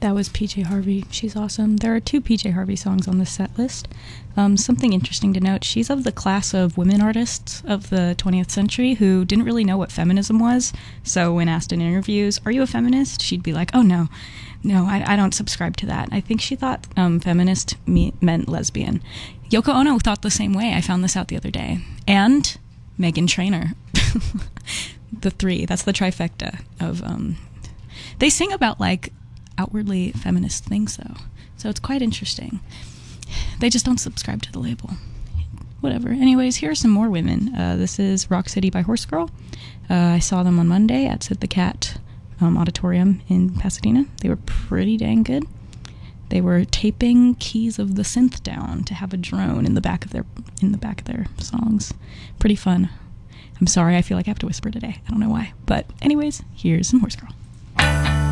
That was PJ Harvey. She's awesome. There are 2 PJ Harvey songs on this set list. Something interesting to note, she's of the class of women artists of the 20th century who didn't really know what feminism was. So when asked in interviews, "Are you a feminist?" she'd be like, "Oh, no, I don't subscribe to that." I think she thought feminist meant lesbian. Yoko Ono thought the same way. I found this out the other day. And Meghan Trainor. The 3. That's the trifecta of... They sing about, like, outwardly feminist things, though. So it's quite interesting. They just don't subscribe to the label. Whatever. Anyways, here are some more women. This is Rock City by Horse Girl. I saw them on Monday at Sid the Cat Auditorium in Pasadena. They were pretty dang good. They were taping keys of the synth down to have a drone in the back of their songs. Pretty fun. I'm sorry, I feel like I have to whisper today. I don't know why. But anyways, here's some Horse Girl.